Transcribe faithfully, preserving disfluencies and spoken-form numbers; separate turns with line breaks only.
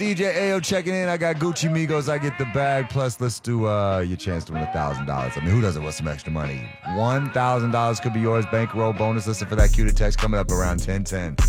D J Ayo checking in. I got Gucci Migos. I get the bag. Plus, let's do uh, your chance to win a thousand dollars. I mean, who doesn't want some extra money? One thousand dollars could be yours. Bankroll bonus. Listen for that cue to text coming up around ten ten.